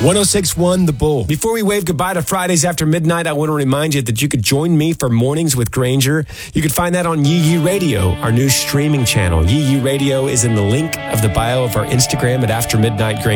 106.1 The Bull. Before we wave goodbye to Fridays After Midnight, I want to remind you that you could join me for Mornings with Granger. You can find that on Yee Yee Radio, our new streaming channel. Yee Yee Radio is in the link of the bio of our Instagram at After Midnight Granger.